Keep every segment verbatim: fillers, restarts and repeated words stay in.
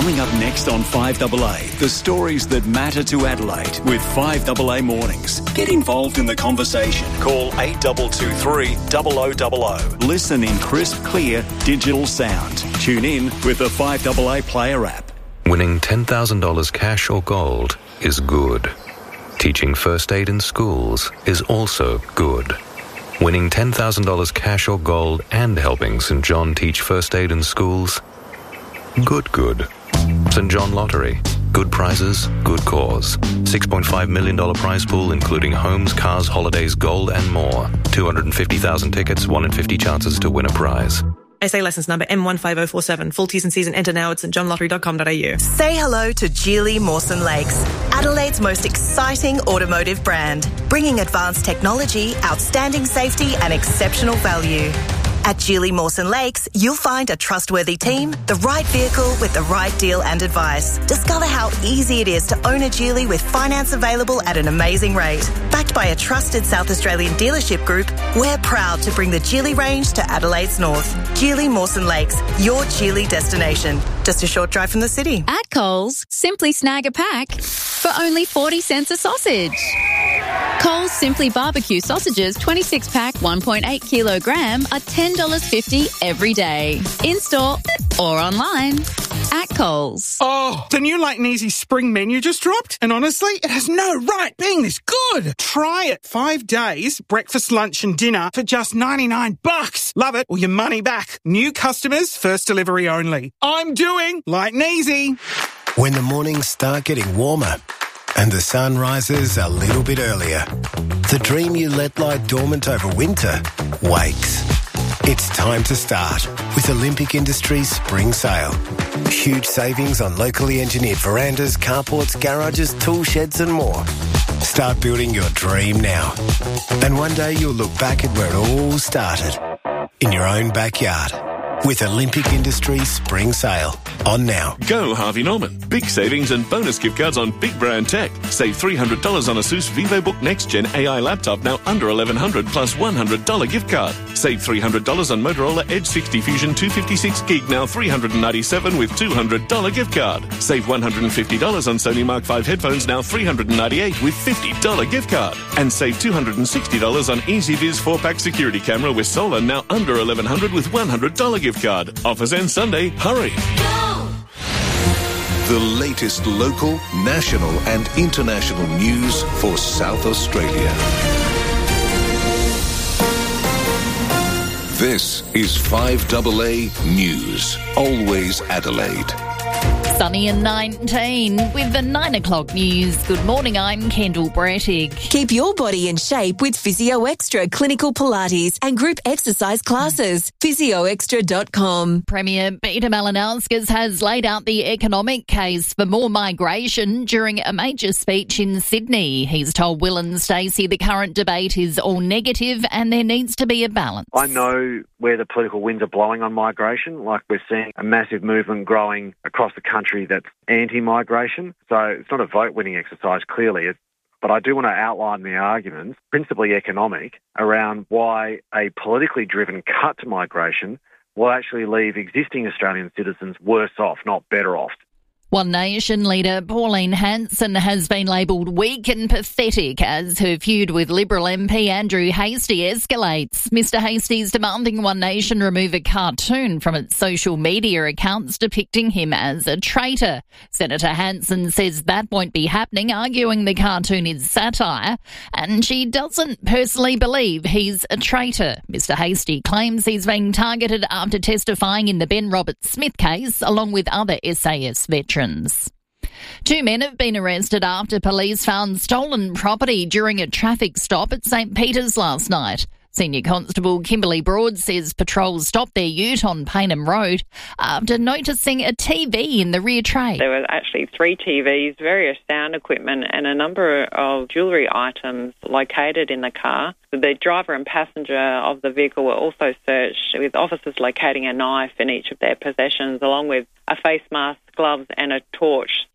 Coming up next on five A A, the stories that matter to Adelaide with five A A Mornings. Get involved in the conversation. Call eight two two three, zero zero zero zero. Listen in crisp, clear, digital sound. Tune in with the five A A Player app. Winning ten thousand dollars cash or gold is good. Teaching first aid in schools is also good. Winning ten thousand dollars cash or gold and helping St John teach first aid in schools? Good, good. St John Lottery. Good prizes, good cause. six point five million dollars prize pool including homes, cars, holidays, gold and more. two hundred fifty thousand tickets, one in fifty chances to win a prize. S A licence number M one five zero four seven. Full T's and C's and enter now at st john lottery dot com dot a u. Say hello to Geely Mawson Lakes, Adelaide's most exciting automotive brand, bringing advanced technology, outstanding safety and exceptional value. At Geely Mawson Lakes, you'll find a trustworthy team, the right vehicle with the right deal and advice. Discover how easy it is to own a Geely with finance available at an amazing rate. Backed by a trusted South Australian dealership group, we're proud to bring the Geely range to Adelaide's north. Geely Mawson Lakes, your Geely destination. Just a short drive from the city. At Coles, simply snag a pack for only forty cents a sausage. Coles Simply Barbecue Sausages twenty-six pack one point eight kilogram are ten dollars fifty every day. In-store or online. At Coles. Oh, the new Light and Easy spring menu just dropped, and honestly, it has no right being this good. Try it. Five days, breakfast, lunch and dinner for just ninety-nine bucks. Love it or your money back. New customers, first delivery only. I'm doing Light and Easy. When the mornings start getting warmer and the sun rises a little bit earlier, the dream you let lie dormant over winter wakes. It's time to start with Olympic Industries Spring Sale. Huge savings on locally engineered verandas, carports, garages, tool sheds and more. Start building your dream now. And one day you'll look back at where it all started. In your own backyard. With Olympic Industries Spring Sale. On now. Go Harvey Norman. Big savings and bonus gift cards on big brand tech. Save three hundred dollars on ASUS VivoBook Next Gen A I laptop now under eleven hundred dollars plus one hundred dollars gift card. Save three hundred dollars on Motorola Edge sixty Fusion two fifty-six gig now three hundred ninety-seven dollars with two hundred dollars gift card. Save one hundred fifty dollars on Sony Mark five headphones now three hundred ninety-eight dollars with fifty dollars gift card. And save two hundred sixty dollars on EasyViz four pack security camera with solar now under eleven hundred dollars with one hundred dollars gift card. Offers end Sunday. Hurry. The latest local, national and international news for South Australia. This is five A A News. Always Adelaide. Sunny and nineteen with the nine o'clock news. Good morning, I'm Kendall Brettig. Keep your body in shape with Physio Extra clinical Pilates and group exercise classes. physio extra dot com. Premier Peter Malinauskas has laid out the economic case for more migration during a major speech in Sydney. He's told Will and Stacey the current debate is all negative and there needs to be a balance. I know where the political winds are blowing on migration, like we're seeing a massive movement growing across the country that's anti-migration. So it's not a vote-winning exercise, clearly. It's, but I do want to outline the arguments, principally economic, around why a politically driven cut to migration will actually leave existing Australian citizens worse off, not better off. One Nation leader Pauline Hanson has been labelled weak and pathetic as her feud with Liberal M P Andrew Hastie escalates. Mister Hastie's demanding One Nation remove a cartoon from its social media accounts depicting him as a traitor. Senator Hanson says that won't be happening, arguing the cartoon is satire, and she doesn't personally believe he's a traitor. Mister Hastie claims he's being targeted after testifying in the Ben Roberts-Smith case, along with other S A S veterans. Two men have been arrested after police found stolen property during a traffic stop at St Peter's last night. Senior Constable Kimberly Broad says patrols stopped their ute on Paynham Road after noticing a T V in the rear tray. There were actually three T Vs, various sound equipment and a number of jewellery items located in the car. The driver and passenger of the vehicle were also searched, with officers locating a knife in each of their possessions, along with a face mask, gloves and a torch.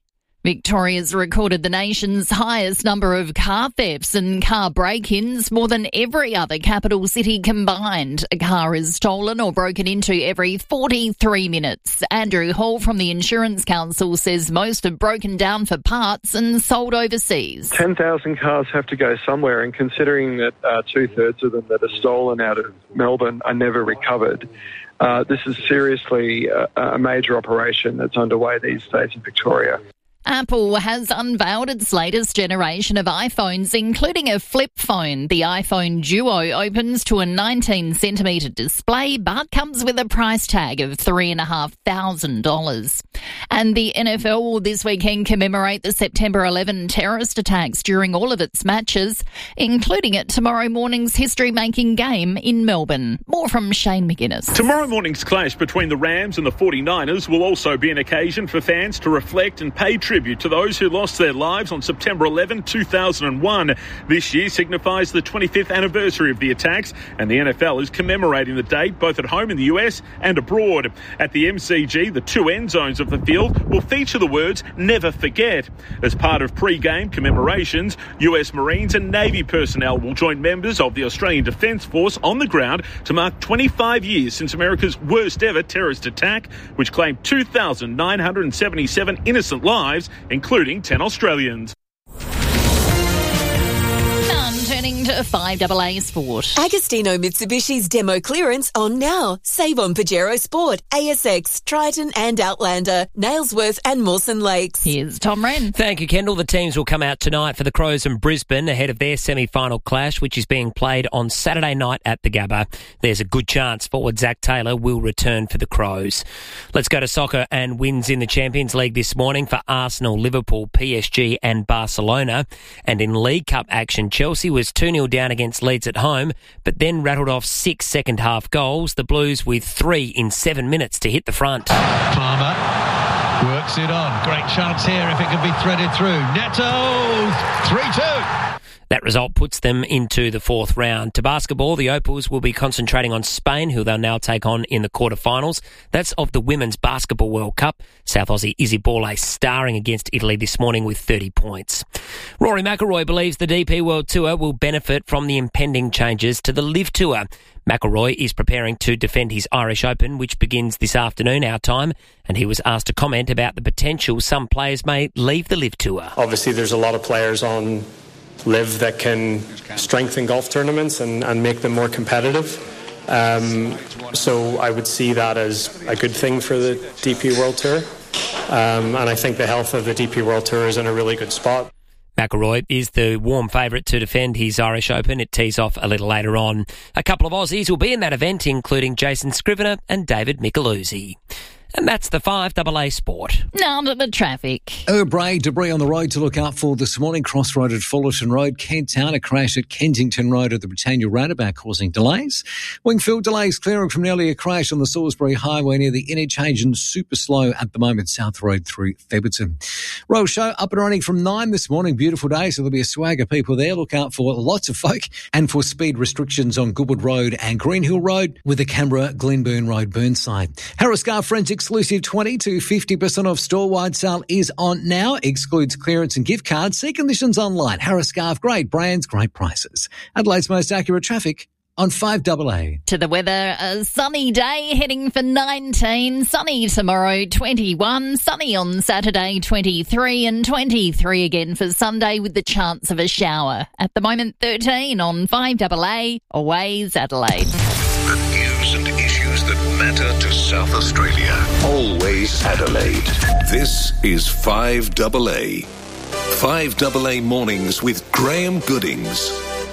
Victoria's recorded the nation's highest number of car thefts and car break-ins, more than every other capital city combined. A car is stolen or broken into every forty-three minutes. Andrew Hall from the Insurance Council says most have broken down for parts and sold overseas. ten thousand cars have to go somewhere, and considering that uh, two-thirds of them that are stolen out of Melbourne are never recovered, uh, this is seriously a, a major operation that's underway these days in Victoria. Apple has unveiled its latest generation of iPhones, including a flip phone. The iPhone Duo opens to a nineteen centimetre display, but comes with a price tag of three thousand five hundred dollars. And the N F L will this weekend commemorate the September eleventh terrorist attacks during all of its matches, including at tomorrow morning's history-making game in Melbourne. More from Shane McGuinness. Tomorrow morning's clash between the Rams and the forty-niners will also be an occasion for fans to reflect and pay tribute to those who lost their lives on September eleventh, two thousand one. This year signifies the twenty-fifth anniversary of the attacks, and the N F L is commemorating the date both at home in the U S and abroad. At the M C G, the two end zones of the field will feature the words "Never Forget." As part of pre-game commemorations, U S Marines and Navy personnel will join members of the Australian Defence Force on the ground to mark twenty-five years since America's worst ever terrorist attack, which claimed two thousand nine hundred seventy-seven innocent lives, including ten Australians. Turning to five A A Sport. Agostino Mitsubishi's demo clearance on now. Save on Pajero Sport, A S X, Triton and Outlander, Nailsworth and Mawson Lakes. Here's Tom Wren. Thank you, Kendall. The teams will come out tonight for the Crows and Brisbane ahead of their semi-final clash, which is being played on Saturday night at the Gabba. There's a good chance forward Zach Taylor will return for the Crows. Let's go to soccer and wins in the Champions League this morning for Arsenal, Liverpool, P S G and Barcelona. And in League Cup action, Chelsea was two nil down against Leeds at home, but then rattled off six second-half goals. The Blues with three in seven minutes to hit the front. Palmer works it on. Great chance here if it can be threaded through. Neto, three two. That result puts them into the fourth round. To basketball, the Opals will be concentrating on Spain, who they'll now take on in the quarterfinals. That's of the Women's Basketball World Cup. South Aussie Izzy Borlase starring against Italy this morning with thirty points. Rory McIlroy believes the D P World Tour will benefit from the impending changes to the Live Tour. McIlroy is preparing to defend his Irish Open, which begins this afternoon our time, and he was asked to comment about the potential some players may leave the Live Tour. Obviously, there's a lot of players on Live that can strengthen golf tournaments and, and make them more competitive. Um, so I would see that as a good thing for the D P World Tour. Um, and I think the health of the D P World Tour is in a really good spot. McIlroy is the warm favourite to defend his Irish Open. It tees off a little later on. A couple of Aussies will be in that event, including Jason Scrivener and David Micheluzzi. And that's the five A A Sport. Now to the traffic. O'Bray, debris on the road to look out for this morning. Crossroad at Fullerton Road. Kent Town, a crash at Kensington Road at the Britannia roundabout causing delays. Wingfield delays clearing from an earlier crash on the Salisbury Highway near the interchange and super slow at the moment South Road through Febberton. Road show up and running from nine this morning. Beautiful day, so there'll be a swag of people there. Look out for lots of folk and for speed restrictions on Goodwood Road and Greenhill Road with the Canberra Glenburn Road Burnside. Harriscar Forensic Exclusive twenty to fifty percent off store-wide sale is on now. Excludes clearance and gift cards. See conditions online. Harriscar, great brands, great prices. Adelaide's most accurate traffic on five A A. To the weather, a sunny day heading for nineteen. Sunny tomorrow, twenty-one. Sunny on Saturday, twenty-three. And twenty-three again for Sunday with the chance of a shower. At the moment, thirteen on five A A. Always Adelaide. The news and issues that matter to South Australia. Always Adelaide. This is five A A. five A A Mornings with Graham Goodings.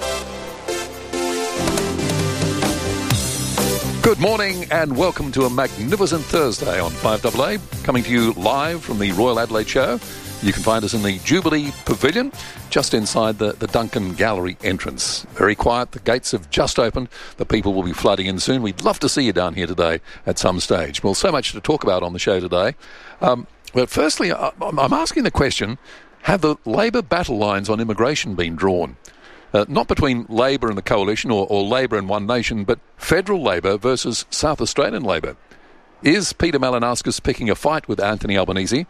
Good morning and welcome to a magnificent Thursday on five A A, coming to you live from the Royal Adelaide Show. You can find us in the Jubilee Pavilion, just inside the, the Duncan Gallery entrance. Very quiet, the gates have just opened, the people will be flooding in soon. We'd love to see you down here today at some stage. Well, so much to talk about on the show today. Um, but firstly, I, I'm asking the question, have the Labor battle lines on immigration been drawn? Uh, not between Labor and the Coalition or, or Labor and One Nation, but federal Labor versus South Australian Labor. Is Peter Malinauskas picking a fight with Anthony Albanese,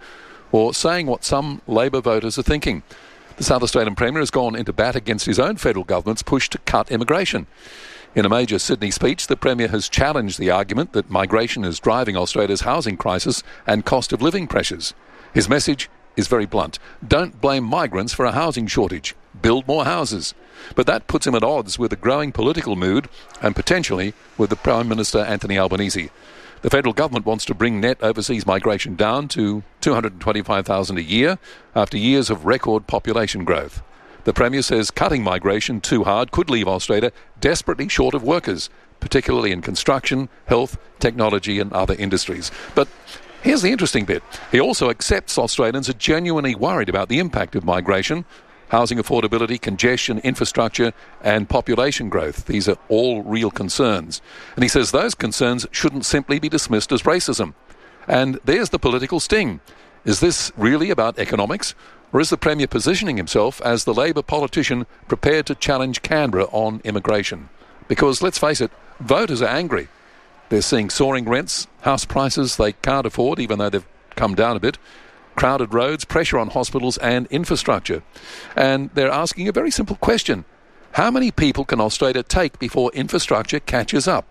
or saying what some Labor voters are thinking. The South Australian Premier has gone into bat against his own federal government's push to cut immigration. In a major Sydney speech, the Premier has challenged the argument that migration is driving Australia's housing crisis and cost of living pressures. His message is very blunt. Don't blame migrants for a housing shortage. Build more houses. But that puts him at odds with the growing political mood and potentially with the Prime Minister Anthony Albanese. The federal government wants to bring net overseas migration down to two hundred twenty-five thousand a year after years of record population growth. The Premier says cutting migration too hard could leave Australia desperately short of workers, particularly in construction, health, technology and other industries. But here's the interesting bit. He also accepts Australians are genuinely worried about the impact of migration, housing affordability, congestion, infrastructure and population growth. These are all real concerns. And he says those concerns shouldn't simply be dismissed as racism. And there's the political sting. Is this really about economics? Or is the Premier positioning himself as the Labor politician prepared to challenge Canberra on immigration? Because, let's face it, voters are angry. They're seeing soaring rents, house prices they can't afford, even though they've come down a bit, crowded roads, pressure on hospitals and infrastructure. And they're asking a very simple question. How many people can Australia take before infrastructure catches up?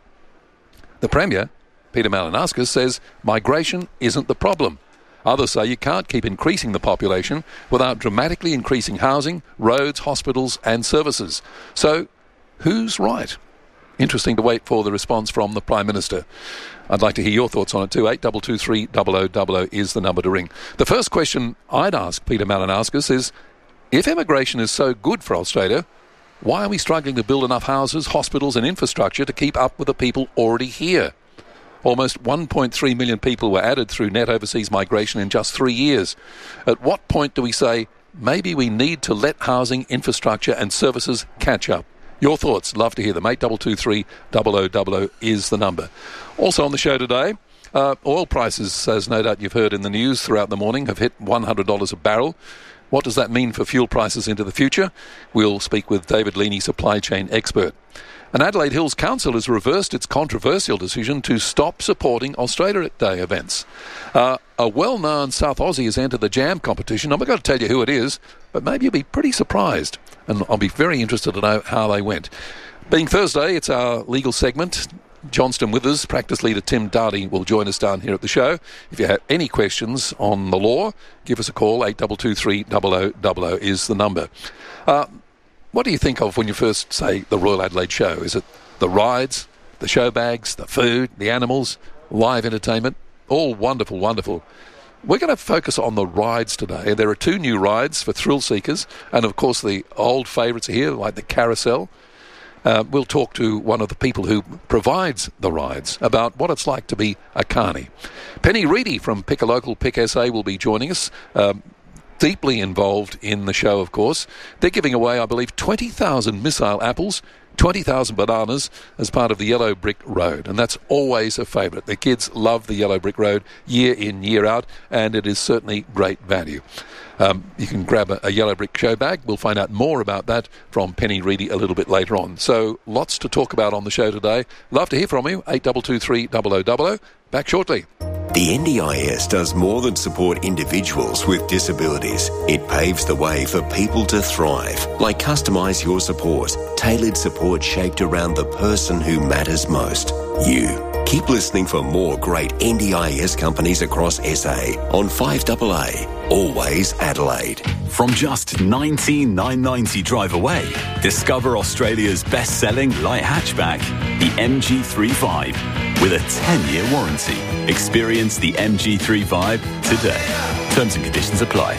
The Premier, Peter Malinauskas, says migration isn't the problem. Others say you can't keep increasing the population without dramatically increasing housing, roads, hospitals and services. So, who's right? Interesting to wait for the response from the Prime Minister. I'd like to hear your thoughts on it too. eight two two three zero zero zero zero is the number to ring. The first question I'd ask Peter Malinauskas is, if immigration is so good for Australia, why are we struggling to build enough houses, hospitals and infrastructure to keep up with the people already here? Almost one point three million people were added through net overseas migration in just three years. At what point do we say, maybe we need to let housing, infrastructure and services catch up? Your thoughts, love to hear them. eight two two three zero zero zero zero is the number. Also on the show today, uh, oil prices, as no doubt you've heard in the news throughout the morning, have hit one hundred dollars a barrel. What does that mean for fuel prices into the future? We'll speak with David Leaney, supply chain expert. An Adelaide Hills Council has reversed its controversial decision to stop supporting Australia Day events. Uh, a well-known South Aussie has entered the Jam competition. I'm not going to tell you who it is, but maybe you'll be pretty surprised. And I'll be very interested to know how they went. Being Thursday, it's our legal segment. Johnston Withers, practice leader Tim Darty will join us down here at the show. If you have any questions on the law, give us a call. eight two two three zero zero zero zero is the number. Uh, What do you think of when you first say the Royal Adelaide Show? Is it the rides, the show bags, the food, the animals, live entertainment? All wonderful, wonderful. We're going to focus on the rides today. There are two new rides for thrill seekers, and of course the old favourites are here, like the carousel. Uh, we'll talk to one of the people who provides the rides about what it's like to be a carny. Penny Reedy from Pick a Local, Pick S A will be joining us. Um, deeply involved in the show, of course. They're giving away, I believe, twenty thousand missile apples, twenty thousand bananas as part of the Yellow Brick Road, and that's always a favourite. The kids love the Yellow Brick Road year in, year out, and it is certainly great value. Um, you can grab a, a Yellow Brick show bag. We'll find out more about that from Penny Reedy a little bit later on. So lots to talk about on the show today. Love to hear from you. eight two two three zero zero zero zero. Back shortly. The N D I S does more than support individuals with disabilities. It paves the way for people to thrive, like Customise Your Support, tailored support shaped around the person who matters most, you. Keep listening for more great N D I S companies across S A on five A A, always Adelaide. From just nineteen thousand nine hundred ninety drive away, discover Australia's best-selling light hatchback, the M G thirty-five, with a ten-year warranty. Experience the M G thirty-five today. Terms and conditions apply.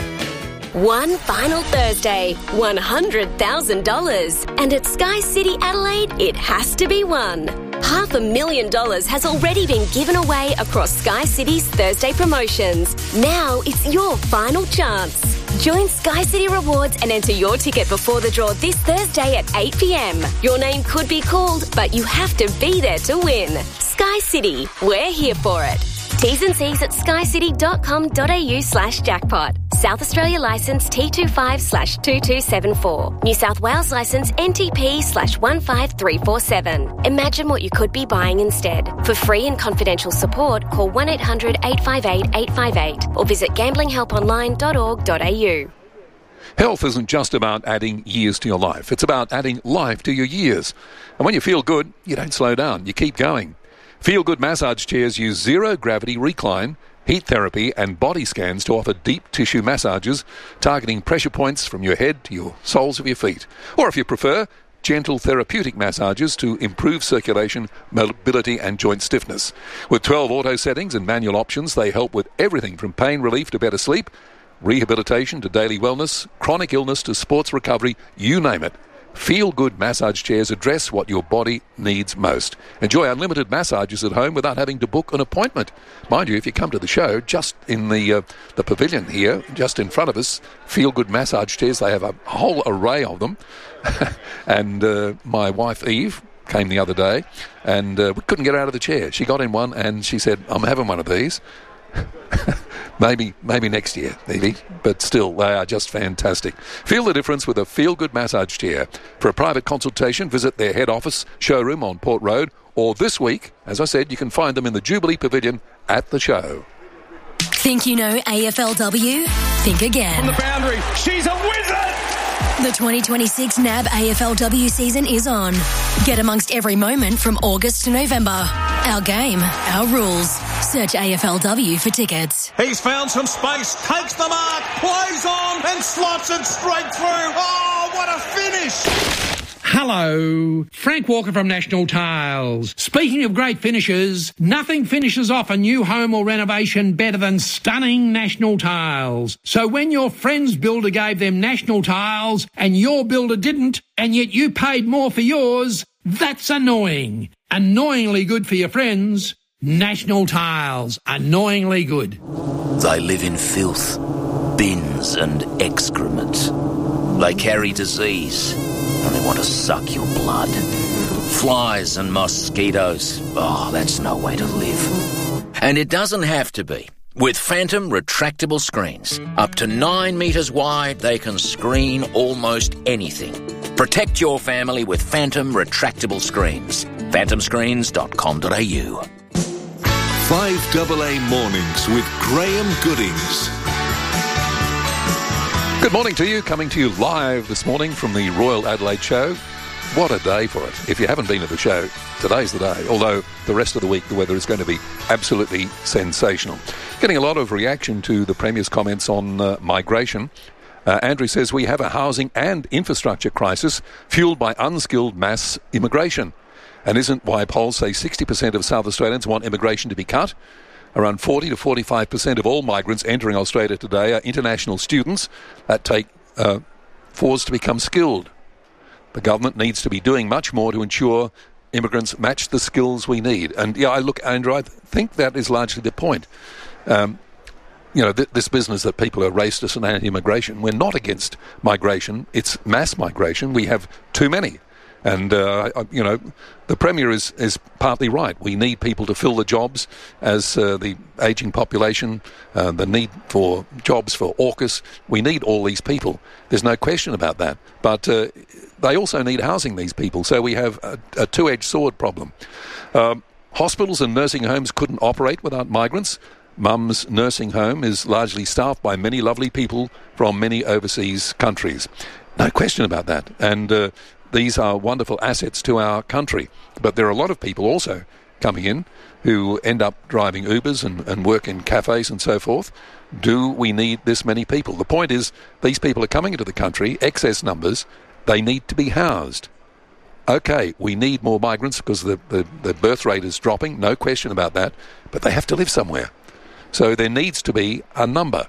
One final Thursday, one hundred thousand dollars. And at Sky City Adelaide, it has to be won. Half a million dollars has already been given away across Sky City's Thursday promotions. Now it's your final chance. Join Sky City Rewards and enter your ticket before the draw this Thursday at eight p m. Your name could be called, but you have to be there to win. Sky City, we're here for it. T's and C's at skycity dot com dot a u slash jackpot. South Australia licence T twenty-five slash two two seven four. New South Wales licence N T P slash one five three four seven. Imagine what you could be buying instead. For free and confidential support, call one eight hundred eight five eight eight five eight or visit gambling help online dot org dot a u. Health isn't just about adding years to your life. It's about adding life to your years. And when you feel good, you don't slow down. You keep going. Feel Good massage chairs use zero-gravity recline, heat therapy and body scans to offer deep tissue massages, targeting pressure points from your head to your soles of your feet. Or if you prefer, gentle therapeutic massages to improve circulation, mobility and joint stiffness. With twelve auto settings and manual options, they help with everything from pain relief to better sleep, rehabilitation to daily wellness, chronic illness to sports recovery, you name it. Feel Good massage chairs address what your body needs most. Enjoy unlimited massages at home without having to book an appointment. Mind you, if you come to the show, just in the uh, the pavilion here, just in front of us, Feel Good massage chairs, they have a whole array of them. and uh, my wife Eve came the other day and uh, we couldn't get her out of the chair. She got in one and she said, I'm having one of these. Maybe maybe next year, maybe. But still, they are just fantastic. Feel the difference with a Feel Good massage chair. For a private consultation, visit their head office showroom on Port Road. Or this week, as I said, you can find them in the Jubilee Pavilion at the show. Think you know A F L W? Think again. On the boundary, she's a wizard! The twenty twenty-six N A B A F L W season is on. Get amongst every moment from August to November. Our game, our rules. Search A F L W for tickets. He's found some space, takes the mark, plays on and slots it straight through. Oh, what a finish! Hello, Frank Walker from National Tiles. Speaking of great finishes, nothing finishes off a new home or renovation better than stunning National Tiles. So when your friend's builder gave them National Tiles and your builder didn't, and yet you paid more for yours, that's annoying. Annoyingly good for your friends. National Tiles, annoyingly good. They live in filth, bins and excrement. They carry disease and they want to suck your blood. Flies and mosquitoes. Oh, that's no way to live. And it doesn't have to be. With Phantom retractable screens, up to nine metres wide, they can screen almost anything. Protect your family with Phantom retractable screens. phantom screens dot com dot a u. five double A Mornings with Graham Goodings. Good morning to you, coming to you live this morning from the Royal Adelaide Show. What a day for it. If you haven't been to the show, today's the day, although the rest of the week the weather is going to be absolutely sensational. Getting a lot of reaction to the Premier's comments on uh, migration. Uh, Andrew says we have a housing and infrastructure crisis fuelled by unskilled mass immigration. And isn't why polls say sixty percent of South Australians want immigration to be cut? Around forty to forty-five percent of all migrants entering Australia today are international students that take uh, fours to become skilled. The government needs to be doing much more to ensure immigrants match the skills we need. And yeah, I look, Andrew, I think that is largely the point. Um, you know, th- this business that people are racist and anti-immigration, we're not against migration. It's mass migration. We have too many. And, uh, you know, the Premier is, is partly right. We need people to fill the jobs as uh, the ageing population, uh, the need for jobs for AUKUS. We need all these people. There's no question about that. But uh, they also need housing, these people. So we have a, a two-edged sword problem. Um, hospitals and nursing homes couldn't operate without migrants. Mum's nursing home is largely staffed by many lovely people from many overseas countries. No question about that. And uh, these are wonderful assets to our country. But there are a lot of people also coming in who end up driving Ubers and, and work in cafes and so forth. Do we need this many people? The point is, these people are coming into the country, excess numbers, they need to be housed. Okay, we need more migrants because the, the, the birth rate is dropping, no question about that, but they have to live somewhere. So there needs to be a number.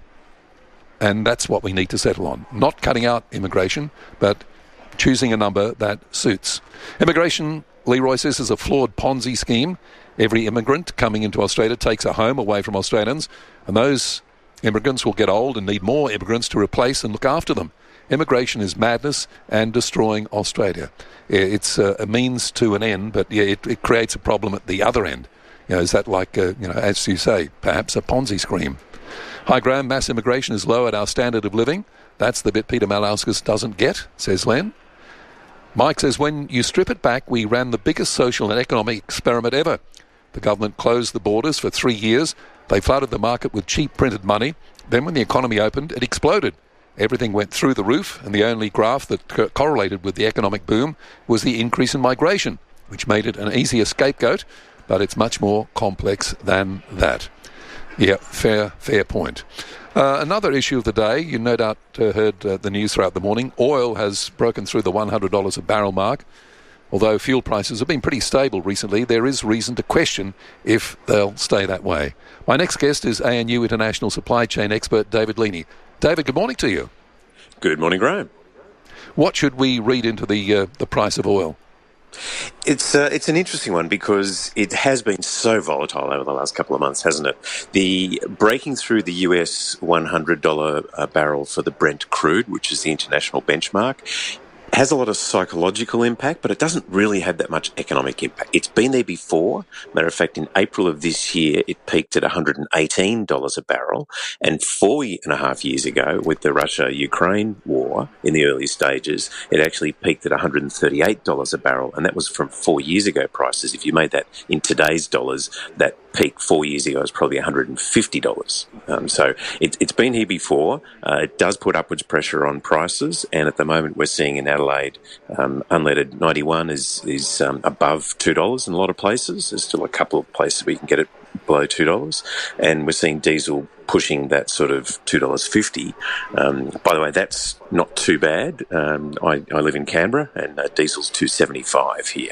And that's what we need to settle on. Not cutting out immigration, but choosing a number that suits. Immigration, Leroy says, is a flawed Ponzi scheme. Every immigrant coming into Australia takes a home away from Australians, and those immigrants will get old and need more immigrants to replace and look after them. Immigration is madness and destroying Australia. It's a means to an end, but yeah, it, it creates a problem at the other end. You know, is that like, uh, you know, as you say, perhaps a Ponzi scheme? Hi, Graham. Mass immigration has lowered our standard of living. That's the bit Peter Malauskas doesn't get, says Len. Mike says, when you strip it back, we ran the biggest social and economic experiment ever. The government closed the borders for three years. They flooded the market with cheap printed money. Then when the economy opened, it exploded. Everything went through the roof, and the only graph that co- correlated with the economic boom was the increase in migration, which made it an easier scapegoat, but it's much more complex than that. Yeah, fair, fair point. Uh, another issue of the day, you no doubt uh, heard uh, the news throughout the morning. Oil has broken through the one hundred dollars a barrel mark. Although fuel prices have been pretty stable recently, there is reason to question if they'll stay that way. My next guest is A N U International Supply Chain expert David Leaney. David, good morning to you. Good morning, Graham. What should we read into the uh, the price of oil? It's uh, it's an interesting one because it has been so volatile over the last couple of months, hasn't it? The breaking through the U S one hundred dollars a barrel for the Brent crude, which is the international benchmark, has a lot of psychological impact, but it doesn't really have that much economic impact. It's been there before. Matter of fact, in April of this year, it peaked at one hundred eighteen dollars a barrel. And four and a half years ago, with the Russia-Ukraine war in the early stages, it actually peaked at one hundred thirty-eight dollars a barrel. And that was from four years ago prices. If you made that in today's dollars, that peak four years ago was probably one hundred fifty dollars. Um, so it, it's been here before. Uh, it does put upwards pressure on prices. And at the moment, we're seeing in Adelaide, um, unleaded ninety-one is is um, above two dollars in a lot of places. There's still a couple of places where you can get it below two dollars. And we're seeing diesel pushing that sort of two dollars fifty. Um, by the way, that's not too bad. Um, I, I live in Canberra, and uh, diesel's two seventy-five here.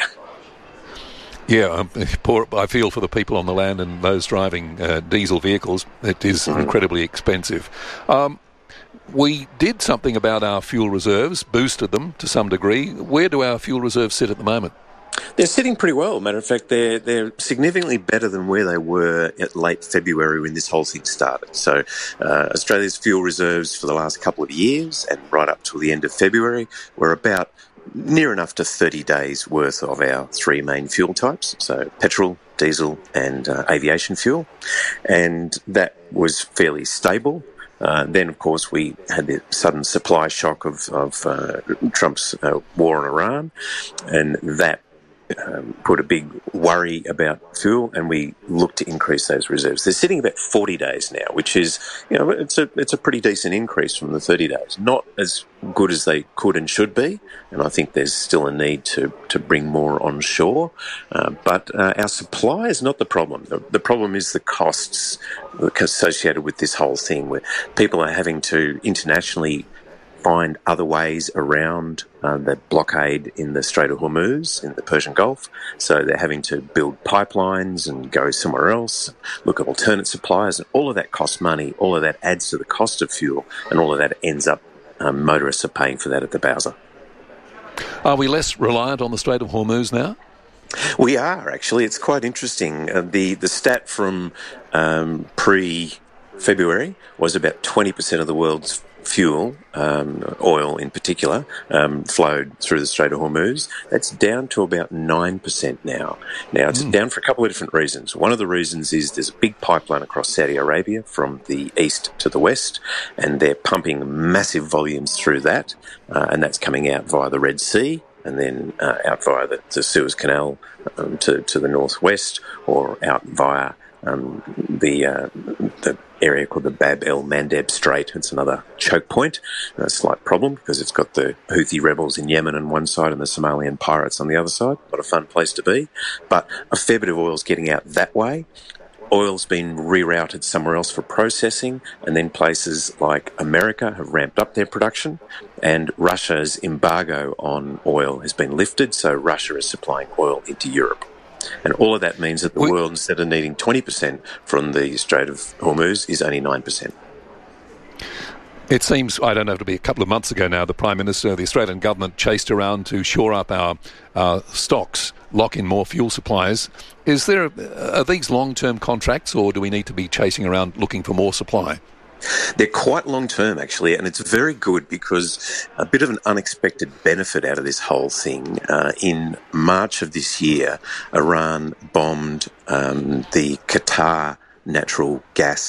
Yeah, um, poor, I feel for the people on the land and those driving uh, diesel vehicles. It is mm-hmm. incredibly expensive. Um, we did something about our fuel reserves, boosted them to some degree. Where do our fuel reserves sit at the moment? They're sitting pretty well. Matter of fact, they're they're significantly better than where they were at late February when this whole thing started. So uh, Australia's fuel reserves for the last couple of years and right up till the end of February were about near enough to thirty days worth of our three main fuel types, so petrol, diesel and uh, aviation fuel. And that was fairly stable. Uh, then, of course, we had the sudden supply shock of, of uh, Trump's uh, war on Iran, and that Um, put a big worry about fuel, and we look to increase those reserves. They're sitting about forty days now, which is, you know, it's a it's a pretty decent increase from the thirty days. Not as good as they could and should be, and I think there's still a need to, to bring more on shore. Uh, but uh, our supply is not the problem. The, the problem is the costs associated with this whole thing, where people are having to internationally find other ways around uh, the blockade in the Strait of Hormuz, in the Persian Gulf. So they're having to build pipelines and go somewhere else, look at alternate suppliers, and all of that costs money. All of that adds to the cost of fuel, and all of that ends up um, motorists are paying for that at the bowser. Are we less reliant on the Strait of Hormuz now? We are, actually. It's quite interesting. Uh, the, the stat from um, pre-February was about twenty percent of the world's fuel, um, oil in particular, um, flowed through the Strait of Hormuz. That's down to about nine percent now. Now, it's mm. down for a couple of different reasons. One of the reasons is there's a big pipeline across Saudi Arabia from the east to the west, and they're pumping massive volumes through that, uh, and that's coming out via the Red Sea, and then uh, out via the, the Suez Canal um, to, to the northwest, or out via um, the uh, the area called the Bab el Mandeb Strait. It's another choke point, a slight problem because it's got the Houthi rebels in Yemen on one side and the Somalian pirates on the other side. Not a fun place to be, but a fair bit of oil's getting out that way. Oil's been rerouted somewhere else for processing, and then places like America have ramped up their production, and Russia's embargo on oil has been lifted, so Russia is supplying oil into Europe. And all of that means that the we- world, instead of needing twenty percent from the Strait of Hormuz, is only nine percent. It seems, I don't know, to be a couple of months ago now, the Prime Minister, the Australian government chased around to shore up our uh, stocks, lock in more fuel supplies. Is there, are these long-term contracts, or do we need to be chasing around looking for more supply? They're quite long-term, actually, and it's very good because a bit of an unexpected benefit out of this whole thing. Uh, in March of this year, Iran bombed um, the Qatar natural gas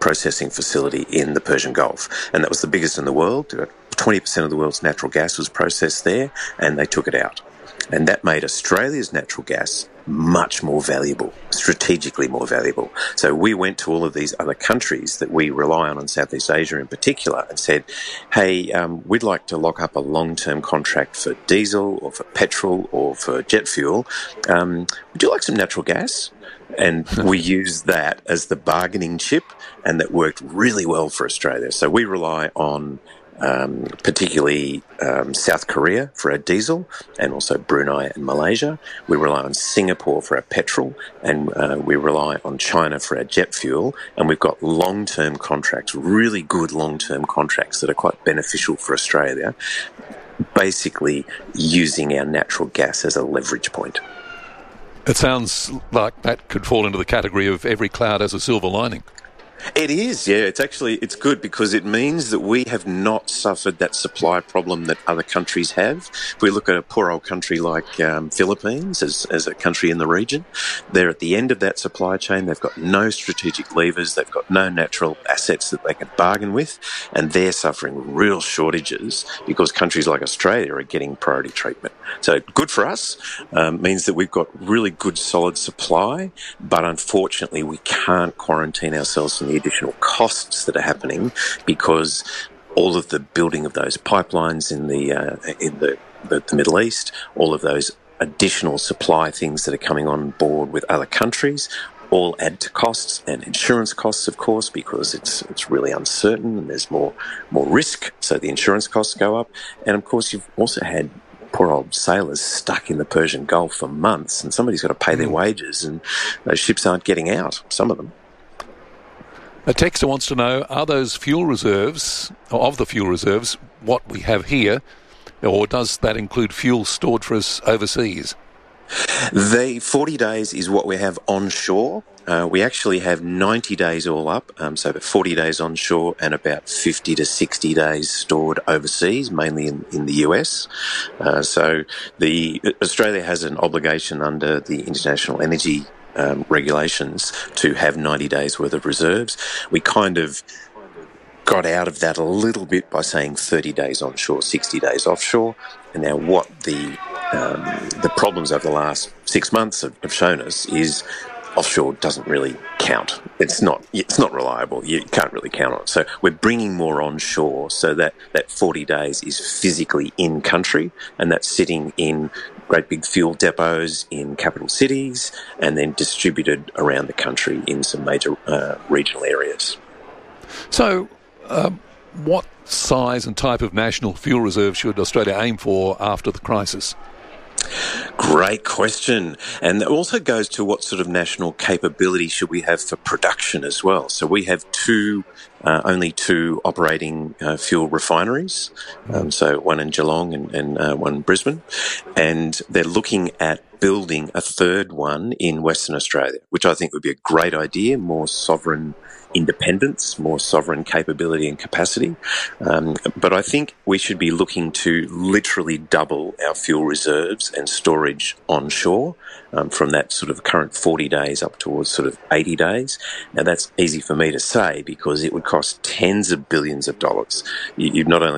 processing facility in the Persian Gulf. And that was the biggest in the world. twenty percent of the world's natural gas was processed there, and they took it out. And that made Australia's natural gas much more valuable, strategically more valuable. So we went to all of these other countries that we rely on in Southeast Asia in particular and said, hey, um, we'd like to lock up a long-term contract for diesel or for petrol or for jet fuel. Um, would you like some natural gas? And we used that as the bargaining chip, and that worked really well for Australia. So we rely on Um, particularly um, South Korea for our diesel, and also Brunei and Malaysia. We rely on Singapore for our petrol, and uh, we rely on China for our jet fuel. And we've got long-term contracts, really good long-term contracts that are quite beneficial for Australia, basically using our natural gas as a leverage point. It sounds like that could fall into the category of every cloud has a silver lining. It is, yeah. It's actually, it's good because it means that we have not suffered that supply problem that other countries have. If we look at a poor old country like um, Philippines as, as a country in the region, they're at the end of that supply chain. They've got no strategic levers. They've got no natural assets that they can bargain with, and they're suffering real shortages because countries like Australia are getting priority treatment. So good for us, um, means that we've got really good solid supply, but unfortunately we can't quarantine ourselves from the additional costs that are happening because all of the building of those pipelines in the uh, in the, the, the Middle East, all of those additional supply things that are coming on board with other countries, all add to costs and insurance costs, of course, because it's it's really uncertain and there's more more risk, so the insurance costs go up. And of course, you've also had poor old sailors stuck in the Persian Gulf for months, and somebody's got to pay their wages, and those ships aren't getting out, some of them. A texter wants to know, are those fuel reserves, of the fuel reserves, what we have here, or does that include fuel stored for us overseas? The forty days is what we have onshore. Uh, we actually have ninety days all up, um, so about forty days onshore and about fifty to sixty days stored overseas, mainly in, in the U S. Uh, so the Australia has an obligation under the International Energy Um, regulations to have ninety days worth of reserves. We kind of got out of that a little bit by saying thirty days onshore, sixty days offshore. And now what the um, the problems over the last six months have, have shown us is offshore doesn't really count. It's not it's not reliable. You can't really count on it. So we're bringing more onshore so that that forty days is physically in country, and that's sitting in great big fuel depots in capital cities and then distributed around the country in some major uh, regional areas. So um, what size and type of national fuel reserve should Australia aim for after the crisis? Great question. And it also goes to what sort of national capability should we have for production as well. So we have two, uh, only two operating uh, fuel refineries. Um, so one in Geelong and, and uh, one in Brisbane. And they're looking at building a third one in Western Australia, which I think would be a great idea, more sovereign independence, more sovereign capability and capacity. Um, but I think we should be looking to literally double our fuel reserves and storage onshore um, from that sort of current forty days up towards sort of eighty days. Now, that's easy for me to say because it would cost tens of billions of dollars. You, you'd not only